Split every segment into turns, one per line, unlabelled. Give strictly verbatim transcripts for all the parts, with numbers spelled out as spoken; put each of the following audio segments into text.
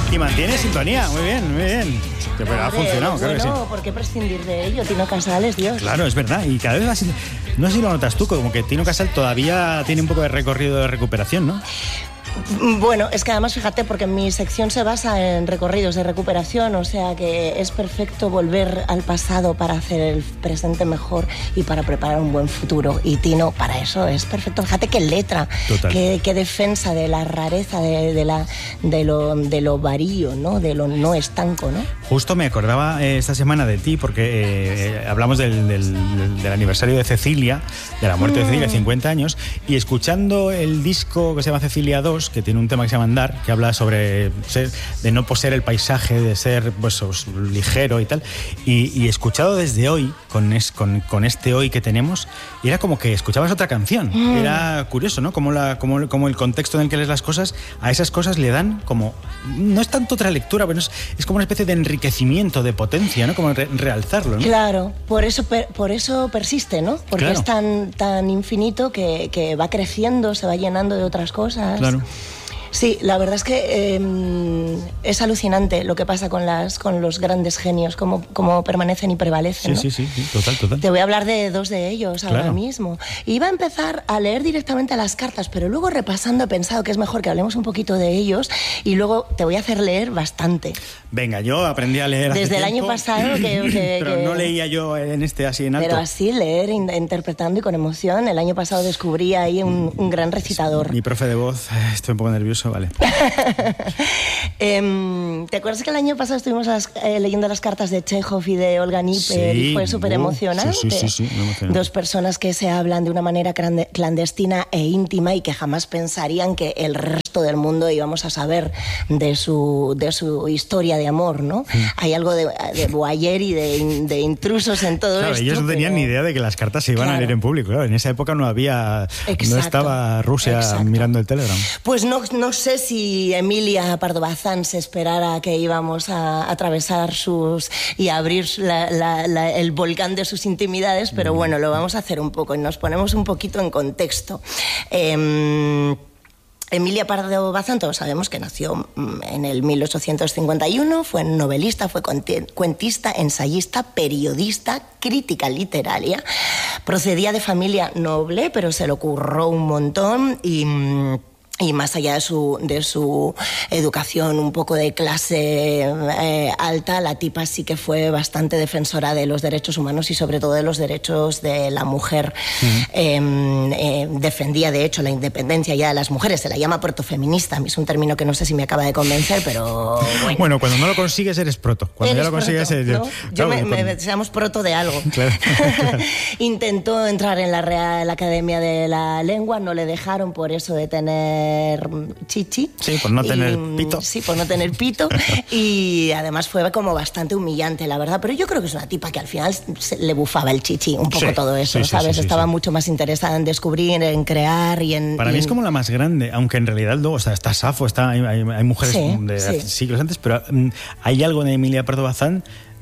Y mantiene sintonía, muy bien, muy bien. Pero ha funcionado, claro que sí.
¿Por qué prescindir de ello? Tino Casal es Dios.
Claro, es verdad. Y cada vez, así, no sé si lo notas tú, como que Tino Casal todavía tiene un poco de recorrido de recuperación, ¿no?
Bueno, es que además, fíjate, porque mi sección se basa en recorridos de recuperación, o sea que es perfecto volver al pasado para hacer el presente mejor y para preparar un buen futuro. Y Tino, para eso es perfecto. Fíjate qué letra, qué, qué defensa de la rareza, de, de, la, de, lo, de lo varío, ¿no? De lo no estanco, ¿no?
Justo me acordaba eh, esta semana de ti, porque eh, hablamos del, del, del aniversario de Cecilia, de la muerte mm. de Cecilia, cincuenta años, y escuchando el disco que se llama Cecilia dos, que tiene un tema que se llama Andar, que habla sobre ser, de no poseer el paisaje, de ser pues, ligero y tal, y, y escuchado desde hoy, con, es, con, con este hoy que tenemos, y era como que escuchabas otra canción. Mm. Era curioso, ¿no? Como, la, como, como el contexto en el que lees las cosas, a esas cosas le dan como, no es tanto otra lectura, pero es, es como una especie de enriquecimiento, de potencia, ¿no? Como re, realzarlo, ¿no?
Claro, por eso, per, por eso persiste, ¿no? Porque claro. es tan, tan infinito que, que va creciendo, se va llenando de otras cosas.
Claro.
Sí, la verdad es que eh, es alucinante lo que pasa con las con los grandes genios, cómo, cómo permanecen y prevalecen.
Sí,
¿no?
sí, sí, sí, total, total.
Te voy a hablar de dos de ellos
claro.
ahora mismo. Iba a empezar a leer directamente las cartas, pero luego repasando he pensado que es mejor que hablemos un poquito de ellos y luego te voy a hacer leer bastante.
Venga, yo aprendí a leer hace
Desde el
tiempo,
año pasado que... que
pero
que,
no leía yo en este así en alto.
Pero así, leer, in, interpretando y con emoción. El año pasado descubrí ahí un, un gran recitador.
Mi profe de voz, estoy un poco nervioso, vale.
eh, ¿Te acuerdas que el año pasado estuvimos las, eh, leyendo las cartas de Chekhov y de Olga Nipper?
Sí,
y fue súper emocionante.
Sí, sí, sí, sí,
Dos personas que se hablan de una manera clandestina e íntima y que jamás pensarían que el resto del mundo íbamos a saber de su, de su historia de amor, ¿no? Sí. Hay algo de, de voyeur y de, de intrusos en todo
claro,
esto.
Ellos no tenían
pero...
ni idea de que las cartas se iban claro. a leer en público. Claro, en esa época no había, exacto, no estaba Rusia exacto. mirando el Telegram.
Pues no, no sé si Emilia Pardo Bazán se esperara que íbamos a atravesar sus y a abrir la, la, la, el volcán de sus intimidades, pero mm. bueno, lo vamos a hacer un poco y nos ponemos un poquito en contexto. Eh, Emilia Pardo Bazán, todos sabemos que nació en el mil ochocientos cincuenta y uno, fue novelista, fue cuentista, ensayista, periodista, crítica literaria. Procedía de familia noble, pero se lo curró un montón y... Y más allá de su, de su educación un poco de clase eh, alta, la tipa sí que fue bastante defensora de los derechos humanos y sobre todo de los derechos de la mujer. Uh-huh. eh, eh, defendía, de hecho, la independencia ya de las mujeres. Se la llama protofeminista. Es un término que no sé si me acaba de convencer, pero bueno.
Bueno, cuando no lo consigues eres proto. Cuando
eres
ya lo consigues...
Proto,
eres...
¿no? Yo me, me, me, seamos proto de algo.
Claro.
Intentó entrar en la Real Academia de la Lengua, no le dejaron por eso de tener chichi.
Sí, por no
y,
tener pito.
Sí, por no tener pito. Y además fue como bastante humillante, la verdad. Pero yo creo que es una tipa que al final se le bufaba el chichi un poco sí, todo eso, sí, ¿sabes? Sí, sí, Estaba sí. mucho más interesada en descubrir, en crear y en...
Para
y
mí
en...
es como la más grande, aunque en realidad luego, o sea, está Safo, está, hay, hay, hay mujeres sí, de sí. siglos antes, pero um, hay algo de Emilia Pardo Bazán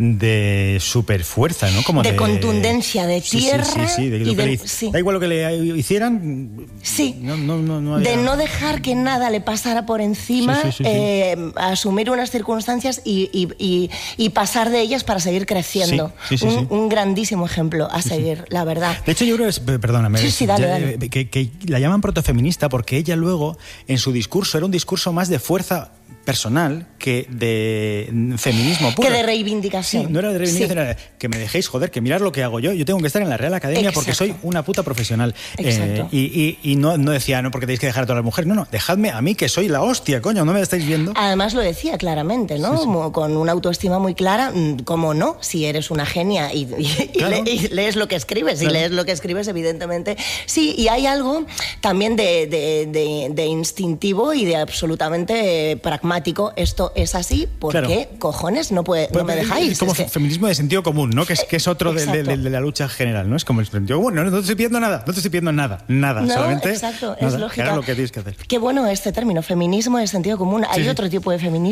de super fuerza, ¿no? Como
de,
de
contundencia, de tierra.
Sí, sí, sí, sí, de lo
y
que
de,
le,
sí.
Da igual lo que le hicieran.
Sí.
No, no, no, no había...
De no dejar que nada le pasara por encima,
sí, sí, sí,
eh,
sí.
asumir unas circunstancias y, y, y, y pasar de ellas para seguir creciendo.
Sí, sí, sí,
un,
sí.
un grandísimo ejemplo a
sí,
seguir,
sí.
la verdad.
De hecho, yo creo que es, perdóname,
sí, sí, dale, dale.
Que, que la llaman protofeminista porque ella luego, en su discurso, era un discurso más de fuerza personal que de feminismo puro.
Que de reivindicación.
Sí, no era de reivindicación, sí. Era que me dejéis, joder, que mirar lo que hago yo. Yo tengo que estar en la Real Academia Exacto. Porque soy una puta profesional.
Exacto.
Eh, y y, y no, no decía, no, porque tenéis que dejar a todas las mujeres. No, no, dejadme a mí que soy la hostia, coño, ¿no me estáis viendo?
Además lo decía claramente, ¿no? Sí, sí. Con una autoestima muy clara. ¿Cómo no? Si eres una genia y, y, claro. y, le, y lees lo que escribes. Claro. Y lees lo que escribes, evidentemente. Sí, y hay algo también de, de, de, de instintivo y de absolutamente pragmático. Esto es así, ¿por claro. qué cojones no, puede, no me dejáis?
Es como
es que...
feminismo de sentido común, ¿no? Que es, que es otro de, de, de, de la lucha general, ¿no? Es como el sentido común, no, no te estoy pidiendo nada, no te estoy pidiendo nada, nada,
no,
solamente
exacto,
nada,
es lógica.
lo que tienes que hacer.
Qué bueno este término, feminismo de sentido común. ¿Hay
sí,
otro
sí.
tipo de feminismo?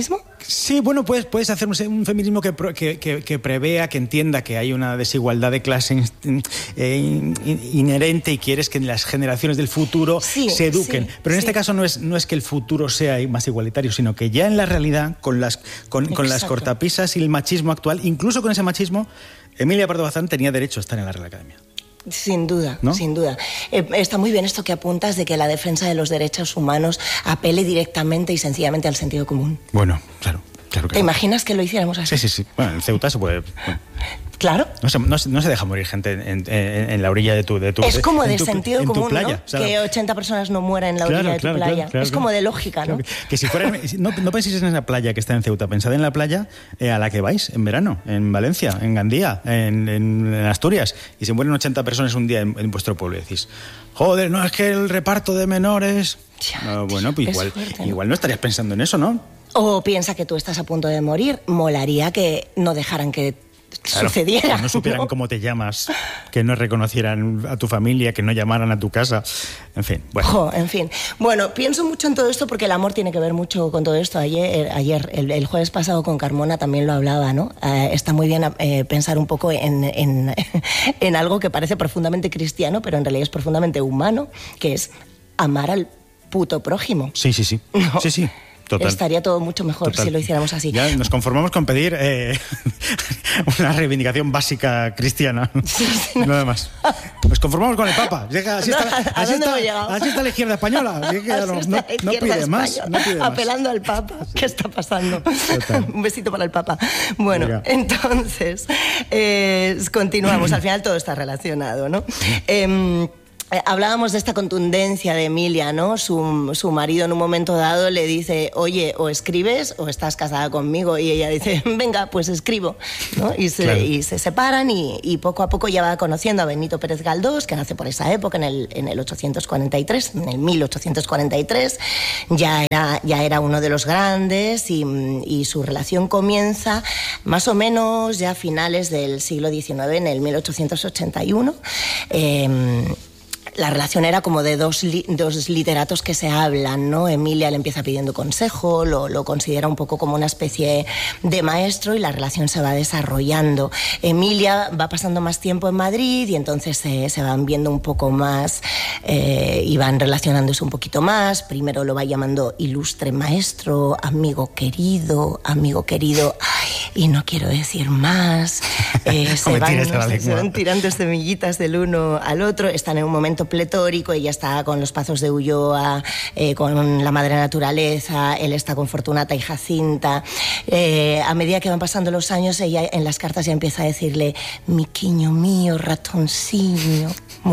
Sí, bueno, puedes, puedes hacer un, un feminismo que, que, que, que prevea, que entienda que hay una desigualdad de clase eh, in, inherente y quieres que las generaciones del futuro
sí,
se eduquen.
Sí,
Pero en
sí.
este caso no es, no es que el futuro sea más igualitario, sino que ya en la realidad, con las, con, con las cortapisas y el machismo actual, incluso con ese machismo, Emilia Pardo Bazán tenía derecho a estar en la Real Academia.
Sin duda,
¿no?
sin duda. Eh, está muy bien esto que apuntas de que la defensa de los derechos humanos apele directamente y sencillamente al sentido común.
Bueno, claro. Claro, claro.
¿Te imaginas que lo hiciéramos así?
Sí, sí, sí. Bueno, en Ceuta se puede... Bueno.
Claro.
No se, no, se, no se deja morir gente en, en, en la orilla de tu, de tu
Es como de
tu,
sentido
en tu
común,
playa,
¿no?
o sea,
que ochenta personas no mueran en la
claro,
orilla de
claro,
tu playa.
Claro, claro,
es como
claro.
de lógica, ¿no?
Claro, que, que si fuera, no, no penséis en esa playa que está en Ceuta, pensad en la playa eh, a la que vais en verano, en Valencia, en Gandía, en, en, en Asturias, y se mueren ochenta personas un día en, en vuestro pueblo y decís, joder, no, es que el reparto de menores...
Ya,
no, bueno, pues igual, fuerte, ¿no? igual no estarías pensando en eso, ¿no?
O piensa que tú estás a punto de morir, molaría que no dejaran que claro, sucediera.
Que no supieran ¿no? cómo te llamas, que no reconocieran a tu familia, que no llamaran a tu casa, en fin. Bueno,
jo, en fin. Bueno, pienso mucho en todo esto porque el amor tiene que ver mucho con todo esto. Ayer, ayer el, el jueves pasado con Carmona también lo hablaba, ¿no? Eh, está muy bien eh, pensar un poco en, en, en algo que parece profundamente cristiano, pero en realidad es profundamente humano, que es amar al puto prójimo.
Sí, sí, sí.
¿No?
Sí, sí. Total.
Estaría todo mucho mejor Total. Si lo hiciéramos así.
Ya nos conformamos con pedir eh, una reivindicación básica cristiana. Sí, sí, no. Nada más. Nos conformamos con el Papa. Llega, así, está, así, está, así está la izquierda española. Así que no, no, no pide más. No pide
Apelando
más.
al Papa. Sí. ¿Qué está pasando?
Total.
Un besito para el Papa. Bueno, Venga. entonces, eh, continuamos. Al final todo está relacionado, ¿no? eh, Hablábamos de esta contundencia de Emilia, ¿no? Su, su marido en un momento dado le dice, oye, o escribes o estás casada conmigo. Y ella dice, venga, pues escribo, ¿no? Y se, claro. y se separan y, y poco a poco ya va conociendo a Benito Pérez Galdós, que nace por esa época, en el, en el ochocientos cuarenta y tres, en el mil ochocientos cuarenta y tres. Ya era, ya era uno de los grandes y, y su relación comienza más o menos ya a finales del siglo diecinueve, en el mil ochocientos ochenta y uno. Eh, La relación era como de dos, li, dos literatos que se hablan, ¿no? Emilia le empieza pidiendo consejo, lo, lo considera un poco como una especie de maestro y la relación se va desarrollando. Emilia va pasando más tiempo en Madrid y entonces se, se van viendo un poco más eh, y van relacionándose un poquito más. Primero lo va llamando ilustre maestro, amigo querido, amigo querido, ay, y no quiero decir más. Eh, se, van, no sé, se van tirando semillitas del uno al otro, están en un momento pletórico, ella está con los Pazos de Ulloa, eh, con la madre naturaleza, él está con Fortunata y Jacinta. Eh, a medida que van pasando los años, ella en las cartas ya empieza a decirle, miquiño mío, ratoncillo,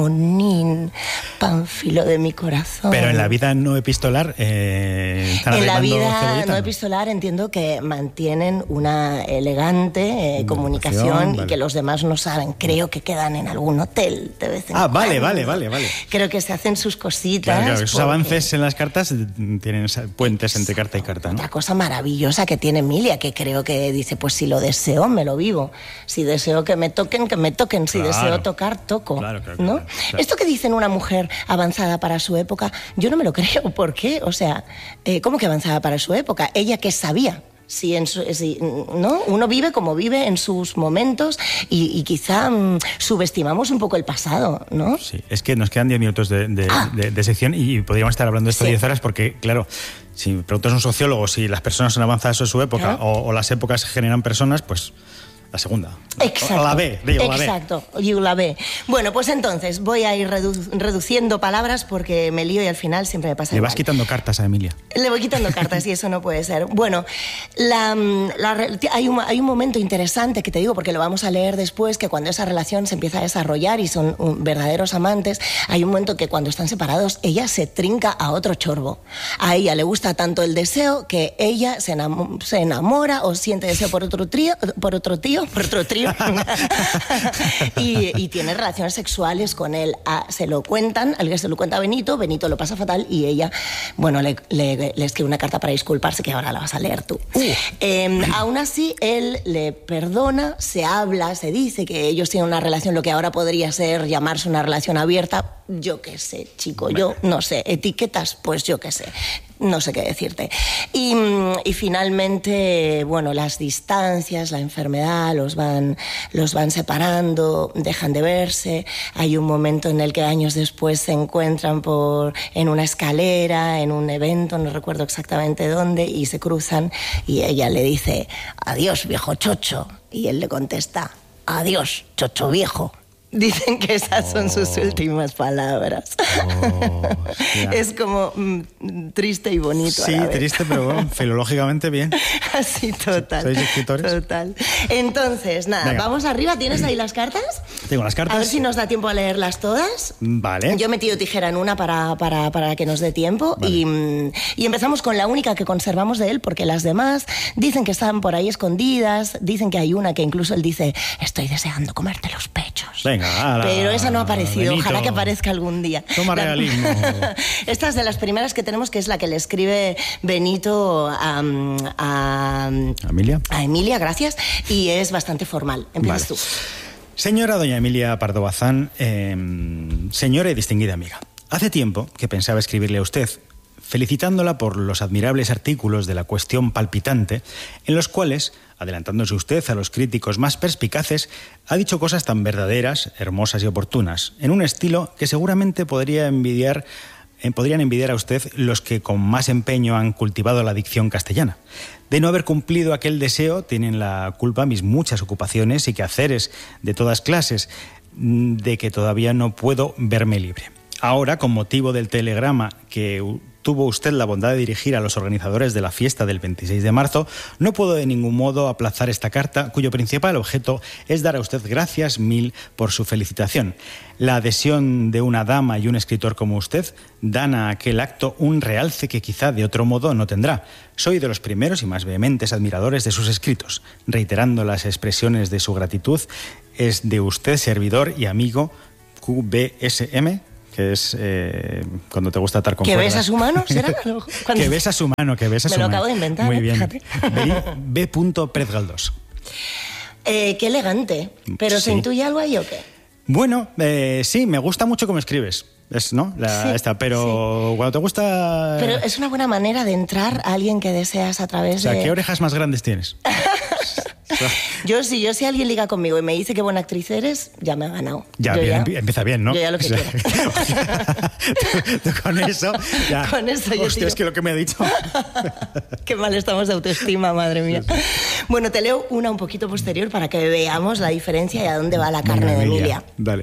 monín, pánfilo de mi corazón.
Pero en la vida no epistolar eh, están
en la vida
cebolleta,
no epistolar entiendo que mantienen una elegante eh, comunicación vale. Y que los demás no saben. Creo que quedan en algún hotel de vez en
ah,
cuando.
vale, vale, vale, vale.
Creo que se hacen sus cositas.
Claro, claro, esos
porque...
avances en las cartas tienen puentes entre carta y carta, ¿no?
Otra cosa maravillosa que tiene Emilia, que creo que dice, pues si lo deseo, me lo vivo. Si deseo que me toquen, que me toquen. Si claro. deseo tocar, toco. Claro, claro, ¿no? Claro, claro. Esto que dicen una mujer avanzada para su época, yo no me lo creo. ¿Por qué? O sea, eh, ¿cómo que avanzada para su época? ¿Ella qué sabía? Si en su, si, ¿no? Uno vive como vive en sus momentos y, y quizá mmm, subestimamos un poco el pasado, ¿no?
Sí, es que nos quedan diez minutos de, de, ah. de, de sección y podríamos estar hablando de esto sí. diez horas porque, claro, si preguntas a un sociólogo si las personas son avanzadas en su época ¿Ah? o, o las épocas generan personas, pues... La segunda.
Exacto.
O la B, digo, la B.
Exacto, yo la B. Bueno, pues entonces voy a ir redu reduciendo palabras porque me lío y al final siempre me pasa
Le
igual.
vas quitando cartas a Emilia.
Le voy quitando cartas y eso no puede ser. Bueno, la, la, hay, un, hay un momento interesante que te digo porque lo vamos a leer después, que cuando esa relación se empieza a desarrollar y son un, verdaderos amantes, hay un momento que cuando están separados ella se trinca a otro chorbo. A ella le gusta tanto el deseo que ella se, enam se enamora o siente deseo por otro, trío, por otro tío por otro trío y, y tiene relaciones sexuales con él. Ah, se lo cuentan, alguien se lo cuenta a Benito, Benito lo pasa fatal y ella, bueno, le, le, le escribe una carta para disculparse que ahora la vas a leer tú. Uh. Eh, aún así, él le perdona, se habla, se dice que ellos tienen una relación, lo que ahora podría ser llamarse una relación abierta. Yo qué sé, chico, yo no sé. Etiquetas, pues yo qué sé. no sé qué decirte. Y, y finalmente, bueno, las distancias, la enfermedad los van, los van separando, dejan de verse. Hay un momento en el que años después se encuentran por, en una escalera, en un evento, no recuerdo exactamente dónde, y se cruzan y ella le dice, adiós, viejo chocho. Y él le contesta, adiós, chocho viejo. Dicen que esas oh. son sus últimas palabras. Oh, es como mm, triste y bonito.
Sí,
a la vez.
Triste, pero bueno, filológicamente bien.
Así, total.
¿Sois escritores?
Total. Entonces, nada, Venga. vamos arriba. ¿Tienes ahí las cartas?
Tengo las cartas.
A ver si nos da tiempo a leerlas todas.
Vale.
Yo he metido tijera en una para, para, para que nos dé tiempo. Vale. Y, y empezamos con la única que conservamos de él, porque las demás dicen que están por ahí escondidas. Dicen que hay una que incluso él dice, estoy deseando comerte los pechos.
Venga. Ala,
pero esa no ha aparecido,
Benito.
Ojalá que aparezca algún día.
Toma
la...
realismo.
Esta es de las primeras que tenemos, que es la que le escribe Benito a, a,
Emilia.
a Emilia, gracias, y es bastante formal. Empiezas vale. tú.
Señora doña Emilia Pardo Bazán, eh, señora y distinguida amiga, hace tiempo que pensaba escribirle a usted, felicitándola por los admirables artículos de La Cuestión Palpitante, en los cuales, adelantándose usted a los críticos más perspicaces, ha dicho cosas tan verdaderas, hermosas y oportunas, en un estilo que seguramente podría envidiar, eh, podrían envidiar a usted los que con más empeño han cultivado la dicción castellana. De no haber cumplido aquel deseo tienen la culpa mis muchas ocupaciones y quehaceres de todas clases, de que todavía no puedo verme libre. Ahora, con motivo del telegrama que tuvo usted la bondad de dirigir a los organizadores de la fiesta del veintiséis de marzo, no puedo de ningún modo aplazar esta carta, cuyo principal objeto es dar a usted gracias mil por su felicitación. La adhesión de una dama y un escritor como usted dan a aquel acto un realce que quizá de otro modo no tendrá. Soy de los primeros y más vehementes admiradores de sus escritos. Reiterando las expresiones de su gratitud, es de usted servidor y amigo Q B S M, que es eh, cuando te gusta atar con
¿Que
cuerdas.
ves a su mano? ¿Será?
Que ves a su mano, que ves a
Me
su
lo
mano.
acabo de inventar,
Muy
¿eh?
bien.
Fíjate.
B. Pérez Galdós.
Eh, qué elegante. ¿Pero
Sí.
se intuye algo ahí o qué?
Bueno, eh, sí, me gusta mucho cómo escribes. Es, ¿no? La,
Sí,
esta, pero
sí.
cuando te gusta...
Pero es una buena manera de entrar a alguien que deseas a través
O sea,
de...
¿qué orejas más grandes tienes?
Yo sí, yo si alguien liga conmigo y me dice qué buena actriz eres, ya me ha ganado.
Ya,
Yo
bien,
ya-
empieza bien, ¿no?
Yo ya lo que
O sea,
quiero.
o sea, tú- tú con eso... Ya.
Con eso yo
Hostia,
tiro.
es que lo que me ha dicho...
Qué mal estamos de autoestima, madre mía. Bueno, te leo una un poquito posterior para que veamos la diferencia y a dónde va la carne
Venga,
de Emilia.
Dale.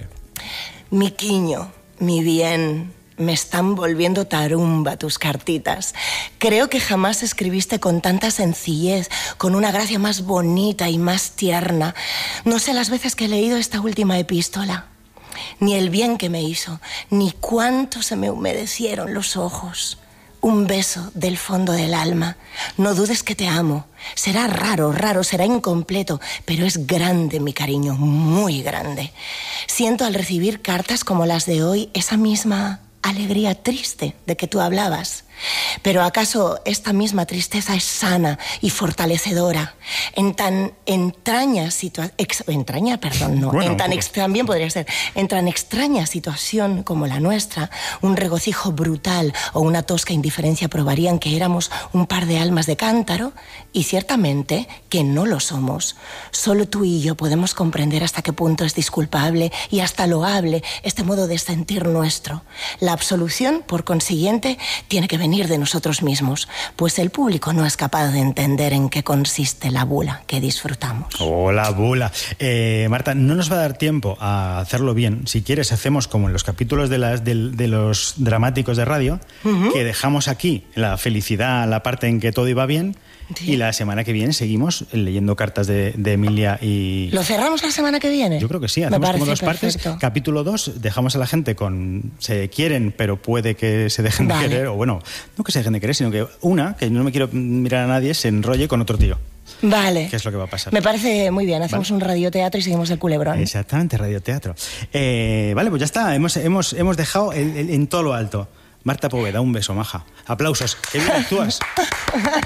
Mi quiño, mi bien, me están volviendo tarumba tus cartitas. Creo que jamás escribiste con tanta sencillez, con una gracia más bonita y más tierna. No sé las veces que he leído esta última epístola, ni el bien que me hizo, ni cuánto se me humedecieron los ojos. Un beso del fondo del alma. No dudes que te amo. Será raro, raro, será incompleto, pero es grande mi cariño, muy grande. Siento al recibir cartas como las de hoy esa misma alegría triste de que tú hablabas. Pero ¿acaso esta misma tristeza es sana y fortalecedora? En tan entraña situación... Entraña, perdón, no.
Bueno,
en tan
un
ex- también podría ser. En tan extraña situación como la nuestra, un regocijo brutal o una tosca indiferencia probarían que éramos un par de almas de cántaro, y ciertamente que no lo somos. Solo tú y yo podemos comprender hasta qué punto es disculpable y hasta loable este modo de sentir nuestro. La absolución, por consiguiente, tiene que venir de nosotros mismos, pues el público no es capaz de entender en qué consiste la bula que disfrutamos.
Hola, bula. Eh, Marta, no nos va a dar tiempo a hacerlo bien. Si quieres, hacemos como en los capítulos de, las, de, de los dramáticos de radio, uh-huh. que dejamos aquí la felicidad, la parte en que todo iba bien, sí. y la semana que viene seguimos leyendo cartas de, de Emilia y...
¿Lo cerramos la semana que viene?
Yo creo que sí.
Me
Hacemos
parece
como dos
perfecto.
partes. Capítulo dos, dejamos a la gente con... Se quieren, pero puede que se dejen
Vale.
de querer, o bueno, no que se dejen de querer, sino que una, que no me quiero mirar a nadie, se enrolle con otro tío.
Vale.
¿Qué es lo que va a pasar?
Me parece muy bien. Hacemos
Vale.
un radioteatro y seguimos el culebrón.
Exactamente, radioteatro. Eh, vale, pues ya está. Hemos, hemos, hemos dejado el, el, en todo lo alto. Marta Poveda, un beso, maja. Aplausos. ¡Qué bien actúas!